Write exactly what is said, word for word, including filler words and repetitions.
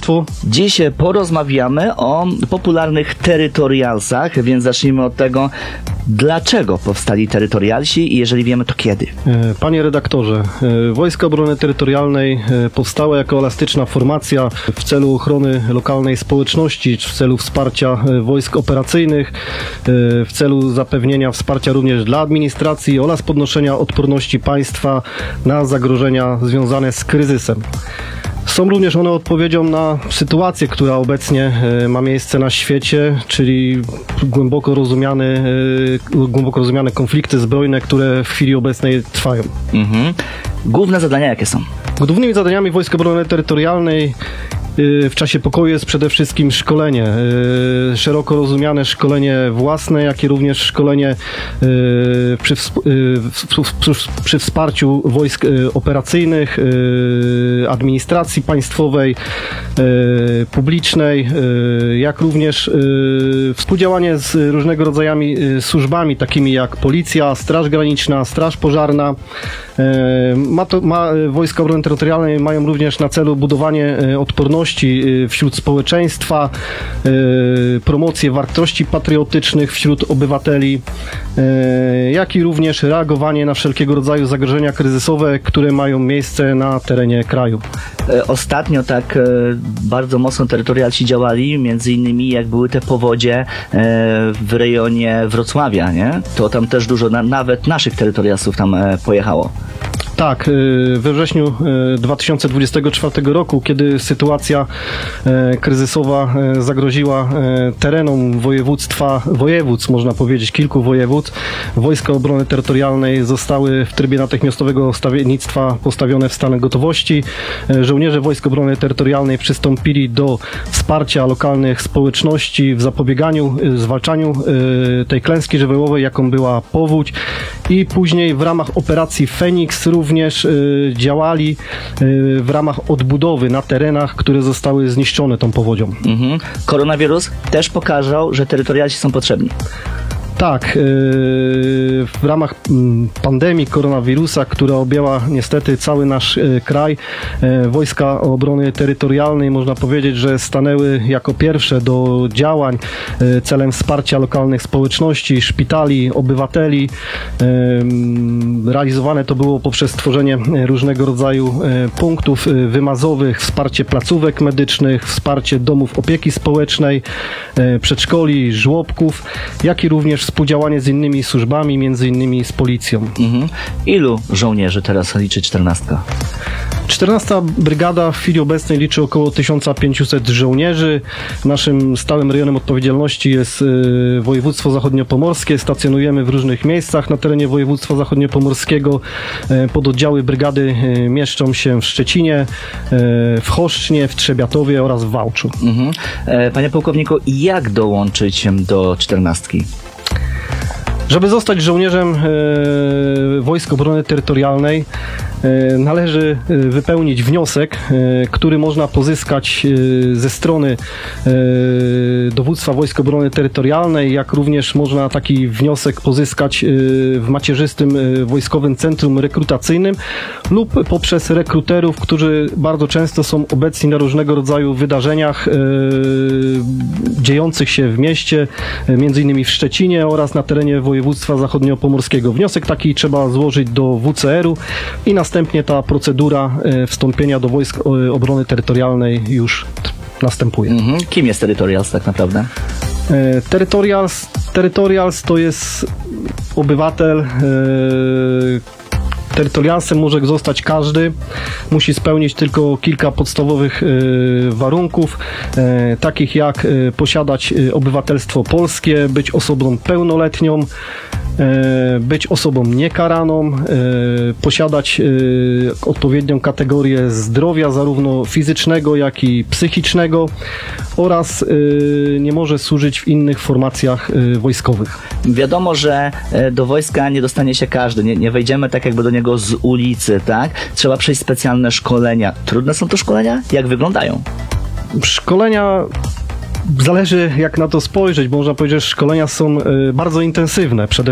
Państwu. Dziś porozmawiamy o popularnych terytorialsach, więc zacznijmy od tego, dlaczego powstali terytorialsi i jeżeli wiemy, to kiedy. Panie redaktorze, Wojska Obrony Terytorialnej powstała jako elastyczna formacja w celu ochrony lokalnej społeczności, w celu wsparcia wojsk operacyjnych, w celu zapewnienia wsparcia również dla administracji oraz podnoszenia odporności państwa na zagrożenia związane z kryzysem. Są również one odpowiedzią na sytuację, która obecnie ma miejsce na świecie, czyli głęboko rozumiane, głęboko rozumiane konflikty zbrojne, które w chwili obecnej trwają. Mhm. Główne zadania jakie są? Głównymi zadaniami Wojsk Obrony Terytorialnej w czasie pokoju jest przede wszystkim szkolenie, szeroko rozumiane szkolenie własne, jak i również szkolenie przy, przy wsparciu wojsk operacyjnych, administracji państwowej, publicznej, jak również współdziałanie z różnego rodzajami służbami, takimi jak Policja, Straż Graniczna, Straż Pożarna. Ma to, ma, Wojska Obrony Terytorialnej mają również na celu budowanie odporności wśród społeczeństwa, promocję wartości patriotycznych wśród obywateli, jak i również reagowanie na wszelkiego rodzaju zagrożenia kryzysowe, które mają miejsce na terenie kraju. Ostatnio tak bardzo mocno terytorialsi działali, między innymi jak były te powodzie w rejonie Wrocławia, nie? To tam też dużo, nawet naszych terytorialsów tam pojechało. Tak, we wrześniu dwa tysiące dwudziestego czwartego roku, kiedy sytuacja kryzysowa zagroziła terenom województwa, województw, można powiedzieć, kilku województw, Wojska Obrony Terytorialnej zostały w trybie natychmiastowego stawiennictwa postawione w stan gotowości. Żołnierze Wojsk Obrony Terytorialnej przystąpili do wsparcia lokalnych społeczności w zapobieganiu, zwalczaniu tej klęski żywiołowej, jaką była powódź, i później w ramach operacji Feniks również y, działali y, w ramach odbudowy na terenach, które zostały zniszczone tą powodzią. Mhm. Koronawirus też pokazał, że terytorialsi są potrzebni. Tak, w ramach pandemii koronawirusa, która objęła niestety cały nasz kraj, Wojska Obrony Terytorialnej, można powiedzieć, że stanęły jako pierwsze do działań celem wsparcia lokalnych społeczności, szpitali, obywateli. Realizowane to było poprzez tworzenie różnego rodzaju punktów wymazowych, wsparcie placówek medycznych, wsparcie domów opieki społecznej, przedszkoli, żłobków, jak i również współdziałanie z innymi służbami, między innymi z policją. Mhm. Ilu żołnierzy teraz liczy czternastka? czternasta Brygada w chwili obecnej liczy około tysiąc pięćset żołnierzy. Naszym stałym rejonem odpowiedzialności jest y, województwo zachodniopomorskie. Stacjonujemy w różnych miejscach na terenie województwa zachodniopomorskiego. Y, pododdziały brygady y, mieszczą się w Szczecinie, y, w Choszcznie, w Trzebiatowie oraz w Wałczu. Mhm. E, panie pułkowniku, jak dołączyć do czternastki? Żeby zostać żołnierzem e, Wojsk Obrony Terytorialnej, e, należy wypełnić wniosek, e, który można pozyskać e, ze strony e, Dowództwa Wojsk Obrony Terytorialnej, jak również można taki wniosek pozyskać e, w macierzystym e, Wojskowym Centrum Rekrutacyjnym lub poprzez rekruterów, którzy bardzo często są obecni na różnego rodzaju wydarzeniach e, dziejących się w mieście, e, między innymi w Szczecinie oraz na terenie województwa zachodniopomorskiego. Wniosek taki trzeba złożyć do W C R u i następnie ta procedura wstąpienia do Wojsk Obrony Terytorialnej już następuje. Mhm. Kim jest terytorials tak naprawdę? Terytorials, terytorials to jest obywatel. Terytorialsem może zostać każdy, musi spełnić tylko kilka podstawowych y, warunków, y, takich jak y, posiadać y, obywatelstwo polskie, być osobą pełnoletnią, y, być osobą niekaraną, y, posiadać y, odpowiednią kategorię zdrowia, zarówno fizycznego, jak i psychicznego, oraz y, nie może służyć w innych formacjach y, wojskowych. Wiadomo, że do wojska nie dostanie się każdy, nie, nie wejdziemy tak jakby do niego z ulicy, tak? Trzeba przejść specjalne szkolenia. Trudne są to szkolenia? Jak wyglądają? Szkolenia... Zależy jak na to spojrzeć, bo można powiedzieć, że szkolenia są bardzo intensywne. Przede